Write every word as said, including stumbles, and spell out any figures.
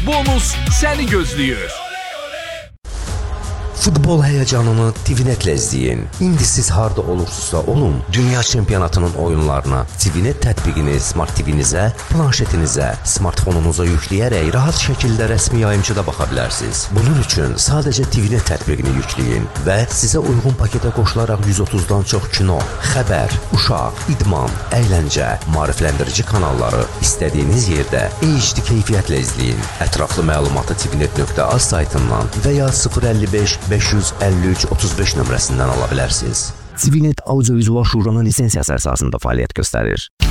bonus səni gözləyir. Futbol həyəcanını T V Net-lə izləyin. İndi siz harda olursunuzsa olun, dünya çempionatının oyunlarına T V Net tətbiqini Smart T V-nizə, planşetinizə, smartfonunuza yükləyərək rahat şəkildə rəsmi yayımçıda baxa bilərsiniz. Bunun üçün sadəcə T V Net tətbiqini yükləyin və sizə uyğun paketə qoşularaq yüz otuzdan çox kino, xəbər, uşaq, idman, əyləncə, maarifləndirici kanalları istədiyiniz yerdə H D keyfiyyətlə izləyin. Ətraflı məlumatı tvnet nöqtə az saytından və ya sıfır əlli beş beş yüz əlli üç otuz beş nömrəsindən ala bilərsiniz. T V Net Audiovizual Şuranın lisensiyası əsasında fəaliyyət göstərir.